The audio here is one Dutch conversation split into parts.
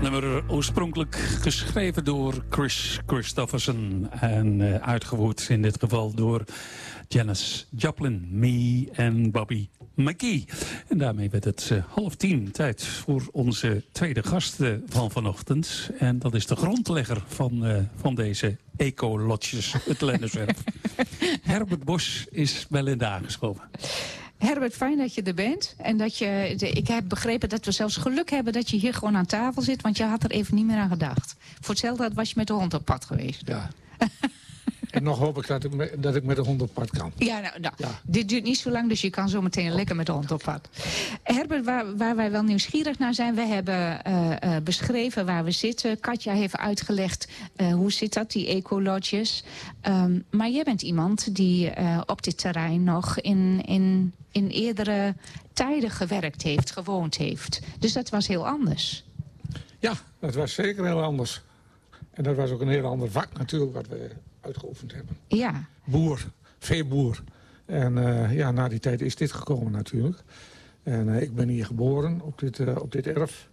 Nummer oorspronkelijk geschreven door Chris Christofferson en uitgevoerd in dit geval door Janis Joplin, me en Bobby McGee. En daarmee werd het 9:30 tijd voor onze tweede gast van vanochtend. En dat is de grondlegger van deze ecolotjes, het Lennerswerf. Herbert Bos is bij Linda aangeschoven. Herbert, fijn dat je er bent. En ik heb begrepen dat we zelfs geluk hebben dat je hier gewoon aan tafel zit. Want je had er even niet meer aan gedacht. Voor hetzelfde was je met de hond op pad geweest. Ja. En nog hoop ik dat ik met de hond op pad kan. Ja, Dit duurt niet zo lang, dus je kan zo meteen lekker met de hond op pad. Herbert, waar wij wel nieuwsgierig naar zijn, we hebben beschreven waar we zitten. Katja heeft uitgelegd hoe zit dat, die ecolodges. Maar jij bent iemand die op dit terrein nog in eerdere tijden gewerkt heeft, gewoond heeft. Dus dat was heel anders. Ja, dat was zeker heel anders. En dat was ook een heel ander vak natuurlijk wat we uitgeoefend hebben. Ja. Boer, veeboer. En na die tijd is dit gekomen natuurlijk. En ik ben hier geboren op dit erf.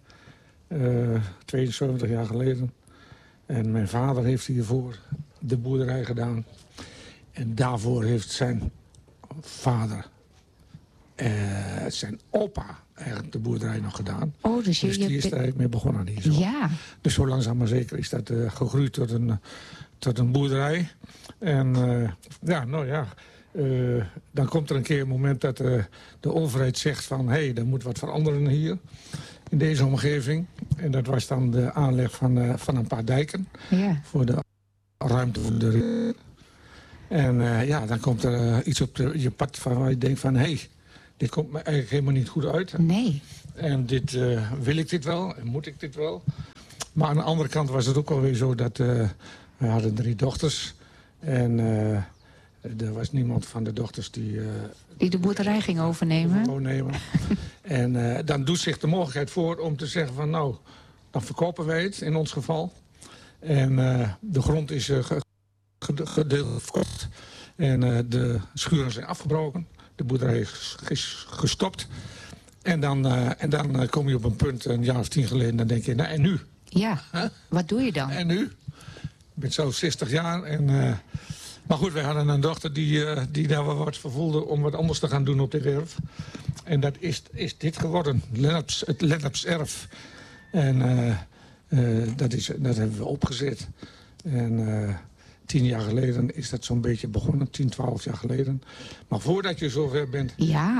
72 jaar geleden. En mijn vader heeft hiervoor de boerderij gedaan. En daarvoor heeft zijn vader, zijn opa, eigenlijk de boerderij nog gedaan. Oh, dus die is er eigenlijk mee begonnen hier zo. Ja. Dus zo langzaam maar zeker is dat gegroeid tot een boerderij. En dan komt er een keer een moment dat de overheid zegt van, hé, er moet wat veranderen hier in deze omgeving. En dat was dan de aanleg van een paar dijken. Ja. Voor de ruimte voor de rivier. En dan komt er iets op je pad van waar je denkt van, hé, dit komt me eigenlijk helemaal niet goed uit. Nee. En wil ik dit wel? En moet ik dit wel? Maar aan de andere kant was het ook alweer zo dat we hadden 3 dochters. En er was niemand van de dochters die de boerderij ging overnemen. En dan doet zich de mogelijkheid voor om te zeggen van, nou, dan verkopen wij het in ons geval. En de grond is gedeeltelijk verkocht. En de schuren zijn afgebroken. De boerderij is gestopt. En dan kom je op een punt, een jaar of 10 geleden, dan denk je, nou en nu? Ja, Wat doe je dan? En nu? Ik ben zo 60 jaar. Maar goed, wij hadden een dochter die daar wel wat voor voelde om wat anders te gaan doen op dit erf. En dat is dit geworden, het Lenneps erf. En dat hebben we opgezet. En 10 jaar geleden is dat zo'n beetje begonnen, 10, 12 jaar geleden. Maar voordat je zover bent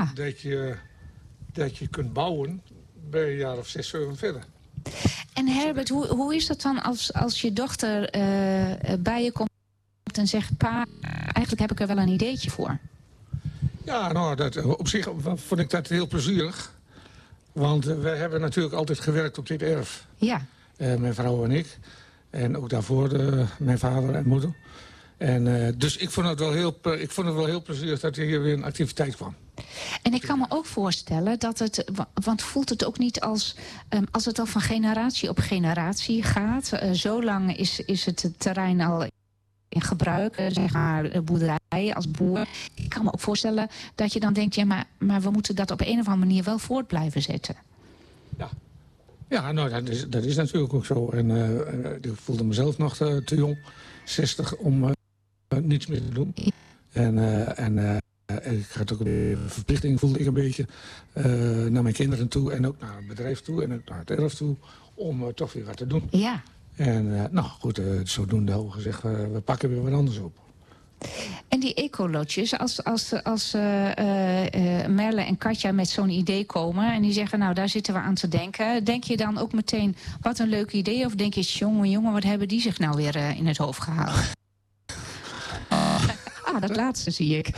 dat je kunt bouwen, ben je een jaar of 6, 7 verder. En Herbert, hoe is dat dan als je dochter bij je komt en zegt, pa, eigenlijk heb ik er wel een ideetje voor? Ja, nou, op zich vond ik dat heel plezierig. Want we hebben natuurlijk altijd gewerkt op dit erf. Ja. Mijn vrouw en ik. En ook daarvoor mijn vader en moeder. En dus ik vond het wel heel plezierig dat er hier weer een activiteit kwam. En ik kan me ook voorstellen dat want voelt het ook niet als het al van generatie op generatie gaat. Zo lang is het terrein al in gebruik, zeg maar, boerderij als boer. Ik kan me ook voorstellen dat je dan denkt, ja, maar we moeten dat op een of andere manier wel voort blijven zetten. Ja, nou, dat is natuurlijk ook zo. En ik voelde mezelf nog te jong, 60, om niets meer te doen. En ik had ook een verplichting, voelde ik een beetje, naar mijn kinderen toe. En ook naar het bedrijf toe en ook naar het erf toe, om toch weer wat te doen. Ja. En goed, zodoende al gezegd, we pakken weer wat anders op. En die ecolotjes, als Merle en Katja met zo'n idee komen en die zeggen, nou, daar zitten we aan te denken. Denk je dan ook meteen, wat een leuk idee? Of denk je, jongen, wat hebben die zich nou weer in het hoofd gehaald? Dat laatste zie ik.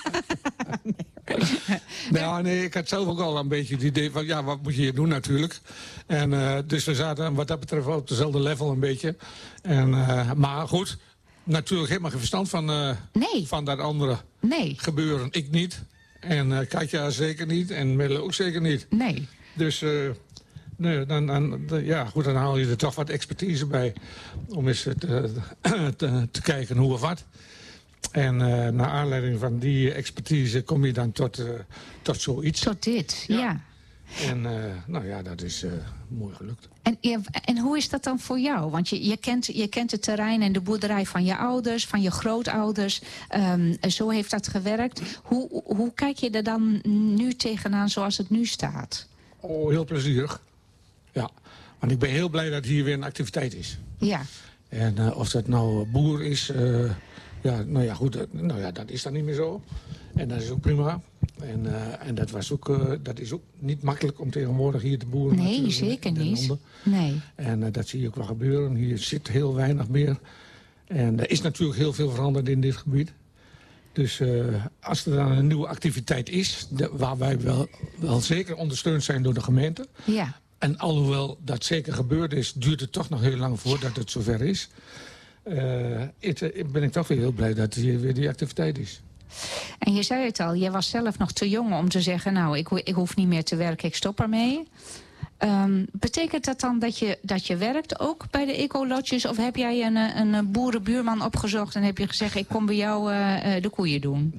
Nee, ik had zelf ook al een beetje het idee van, ja, wat moet je hier doen natuurlijk. En dus we zaten wat dat betreft wel op dezelfde level een beetje. En, maar goed, natuurlijk helemaal geen verstand van dat andere gebeuren. Ik niet. En Katja zeker niet. En Merle ook zeker niet. Nee. Dus dan haal je er toch wat expertise bij. Om eens te kijken hoe of wat. En naar aanleiding van die expertise kom je dan tot zoiets. Tot dit, ja. En nou ja, dat is mooi gelukt. En hoe is dat dan voor jou? Want je kent het terrein en de boerderij van je ouders, van je grootouders. Zo heeft dat gewerkt. Hoe kijk je er dan nu tegenaan zoals het nu staat? Oh, heel plezierig. Ja, want ik ben heel blij dat hier weer een activiteit is. Ja. En of dat nou boer is, ja, nou ja, goed, nou ja, dat is dan niet meer zo. En dat is ook prima. En dat is ook niet makkelijk om tegenwoordig hier te boeren. Nee, zeker niet. Nee. En dat zie je ook wel gebeuren. Hier zit heel weinig meer. En er is natuurlijk heel veel veranderd in dit gebied. Dus als er dan een nieuwe activiteit is, waar wij wel zeker ondersteund zijn door de gemeente. Ja. En alhoewel dat zeker gebeurd is, duurt het toch nog heel lang voordat het zover is. Ben ik toch weer heel blij dat hier weer die activiteit is. En je zei het al, je was zelf nog te jong om te zeggen, nou, ik hoef niet meer te werken, ik stop ermee. Betekent dat dan dat je werkt ook bij de ecolodges? Of heb jij een boerenbuurman opgezocht en heb je gezegd, ik kom bij jou de koeien doen?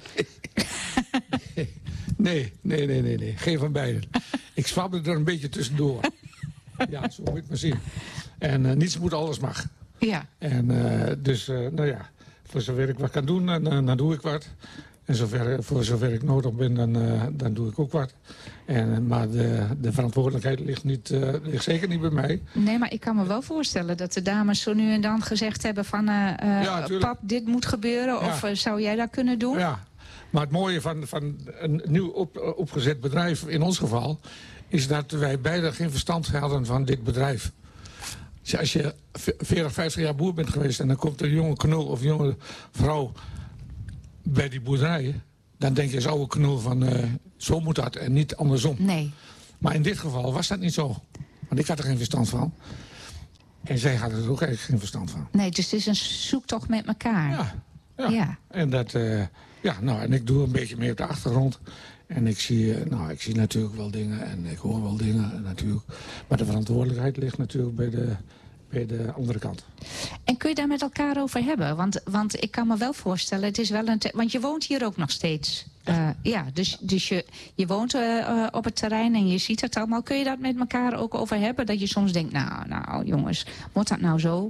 Nee. Geen van beiden. Ik zwabbel er een beetje tussendoor. Ja, zo moet je het maar zien. En niets moet, alles mag. Ja. En dus, nou ja, voor zover ik wat kan doen, dan doe ik wat. En voor zover ik nodig ben, dan doe ik ook wat. Maar de verantwoordelijkheid ligt zeker niet bij mij. Nee, maar ik kan me wel voorstellen dat de dames zo nu en dan gezegd hebben van... pap, dit moet gebeuren, ja. Of zou jij dat kunnen doen? Ja, maar het mooie van een nieuw opgezet bedrijf in ons geval... is dat wij beiden geen verstand hadden van dit bedrijf. Dus als je 40, 50 jaar boer bent geweest... en dan komt een jonge knul of jonge vrouw bij die boerderij... dan denk je als oude knul van zo moet dat en niet andersom. Nee. Maar in dit geval was dat niet zo. Want ik had er geen verstand van. En zij had er ook eigenlijk geen verstand van. Nee, dus het is een zoektocht met elkaar. Ja. En en ik doe een beetje meer op de achtergrond. En ik zie natuurlijk wel dingen en ik hoor wel dingen natuurlijk. Maar de verantwoordelijkheid ligt natuurlijk bij de andere kant. En kun je daar met elkaar over hebben? Want ik kan me wel voorstellen, het is wel want je woont hier ook nog steeds. Dus je woont op het terrein en je ziet het allemaal. Kun je dat met elkaar ook over hebben? Dat je soms denkt, nou jongens, moet dat nou zo?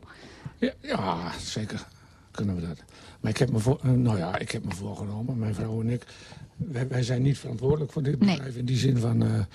Ja, zeker kunnen we dat. Maar ik heb me voorgenomen, mijn vrouw en ik... Wij zijn niet verantwoordelijk voor dit bedrijf... Nee. In die zin van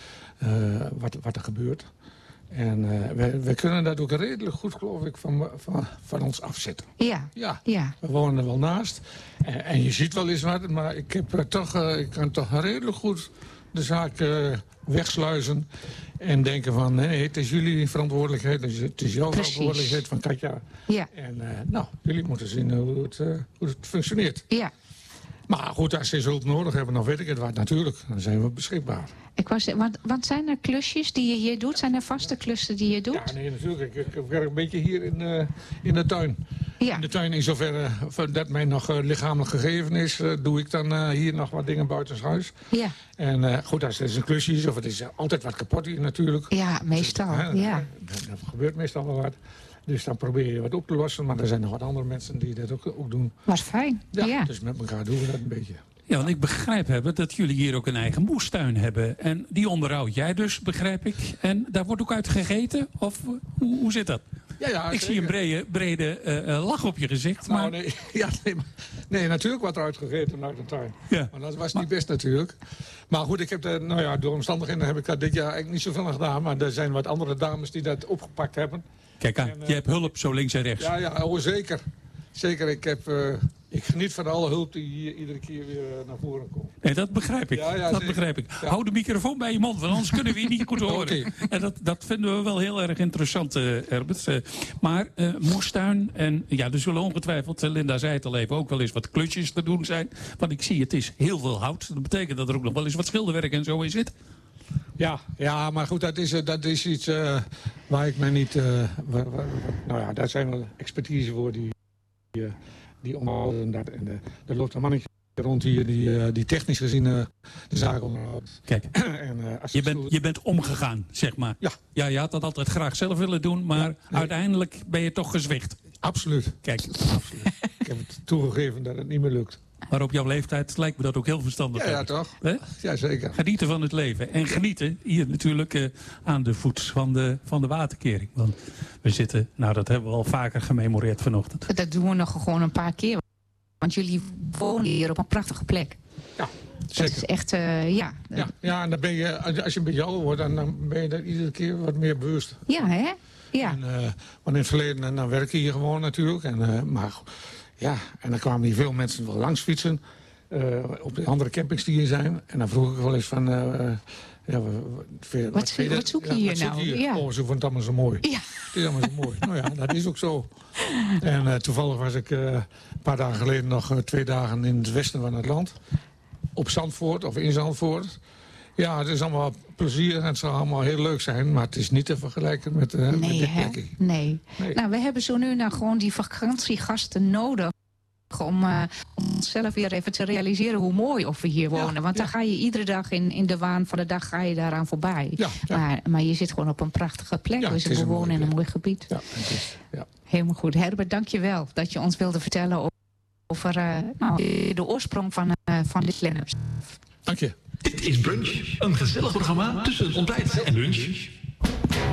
wat er gebeurt. En wij kunnen dat ook redelijk goed, geloof ik, van ons afzetten. Ja. We wonen er wel naast. En je ziet wel eens wat, maar ik kan toch redelijk goed de zaak wegsluizen. En denken van, nee, het is jullie verantwoordelijkheid. Het is jouw verantwoordelijkheid van Katja. Ja. En jullie moeten zien hoe het functioneert. Ja. Maar goed, als ze hulp nodig hebben, dan weet ik het wat. Natuurlijk, dan zijn we beschikbaar. Wat zijn er klusjes die je hier doet? Zijn er vaste klussen die je doet? Ja, nee, natuurlijk. Ik werk een beetje hier in de tuin. Ja. In de tuin, in zoverre dat mij nog lichamelijk gegeven is... doe ik dan hier nog wat dingen buitenshuis. Ja. En goed, als het is een klusje is, of het is altijd wat kapot hier natuurlijk. Ja, meestal. Dus, ja. Dat gebeurt meestal wel wat. Dus dan probeer je wat op te lossen. Maar er zijn nog wat andere mensen die dat ook doen. Wat fijn. Ja, dus met elkaar doen we dat een beetje. Ja, want ik begrijp dat jullie hier ook een eigen moestuin hebben. En die onderhoud jij dus, begrijp ik. En daar wordt ook uit gegeten? Of hoe zit dat? Ja, ik zie een brede lach op je gezicht. Maar... Nee, natuurlijk wordt er uitgegeten uit de tuin. Ja. Maar dat was niet best natuurlijk. Maar goed, ik heb door omstandigheden heb ik dat dit jaar eigenlijk niet zoveel gedaan. Maar er zijn wat andere dames die dat opgepakt hebben. Kijk aan, je hebt hulp zo links en rechts. Ja, zeker. Zeker, ik geniet van alle hulp die hier iedere keer weer naar voren komt. Nee, dat begrijp ik. Dat begrijp ik. Ja. Hou de microfoon bij je mond, want anders kunnen we je niet goed horen. Okay. En dat vinden we wel heel erg interessant, Herbert. Maar moestuin, en ja, er zullen ongetwijfeld, Linda zei het al even, ook wel eens wat klusjes te doen zijn. Want ik zie, het is heel veel hout. Dat betekent dat er ook nog wel eens wat schilderwerk en zo in zit. Ja, maar goed, dat is iets waar ik mij niet... daar zijn wel expertise voor die onderhouden. En er loopt een mannetje rond hier die technisch gezien de zaak onderhoudt. Kijk, je bent omgegaan, zeg maar. Ja, je had dat altijd graag zelf willen doen, maar uiteindelijk ben je toch gezwicht. Absoluut. Kijk. Absoluut. Ik heb het toegegeven dat het niet meer lukt. Maar op jouw leeftijd lijkt me dat ook heel verstandig. Ja, toch? Hè? Ja, zeker. Genieten van het leven. En genieten hier natuurlijk aan de voet van de waterkering. Want we zitten, nou dat hebben we al vaker gememoreerd vanochtend. Dat doen we nog gewoon een paar keer. Want jullie wonen hier op een prachtige plek. Ja, Dat zeker. is echt, Ja, en dan ben je, als je een beetje ouder wordt, dan ben je daar iedere keer wat meer bewust. Ja, hè? Ja. En, want in het verleden, dan werk je hier gewoon natuurlijk. En, maar ja, en dan kwamen hier veel mensen wel langs fietsen. Op de andere campings die hier zijn. En dan vroeg ik wel eens van... Wat zoek je hier nou? Ja. Oh, ze vonden het allemaal zo mooi. Ja. Het is allemaal zo mooi. Nou ja, dat is ook zo. En toevallig was ik een paar dagen geleden nog 2 dagen in het westen van het land. Op Zandvoort of in Zandvoort. Ja, het is allemaal plezier en het zal allemaal heel leuk zijn. Maar het is niet te vergelijken met dit plekje. Nee. Nou, we hebben zo nu nou gewoon die vakantiegasten nodig. Om onszelf weer even te realiseren hoe mooi of we hier wonen. Ja, want dan ga je iedere dag in de waan van de dag ga je daaraan voorbij. Ja. Maar je zit gewoon op een prachtige plek. Ja, we wonen in een mooi gebied. Ja, het is, ja. Helemaal goed. Herbert, dank je wel dat je ons wilde vertellen over de oorsprong van dit Lennep. Dank je. Dit is Brunch, een gezellig programma tussen ontbijt en lunch.